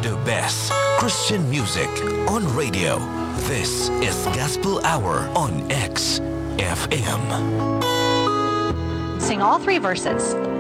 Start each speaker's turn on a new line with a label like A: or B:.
A: The best Christian music on radio. This is Gospel Hour on XFM.
B: Sing all 3 verses.